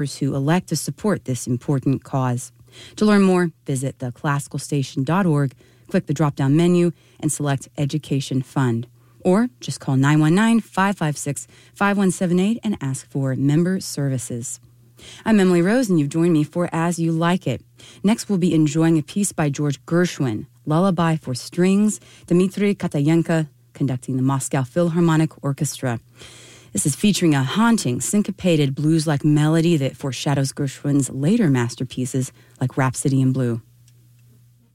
who elect to support this important cause. To learn more, visit theclassicalstation.org, click the drop-down menu, and select Education Fund. Or just call 919-556-5178 and ask for member services. I'm Emily Rose, and you've joined me for As You Like It. Next, we'll be enjoying a piece by George Gershwin, Lullaby for Strings, Dmitri Katayenko conducting the Moscow Philharmonic Orchestra. This is featuring a haunting, syncopated blues-like melody that foreshadows Gershwin's later masterpieces like Rhapsody in Blue.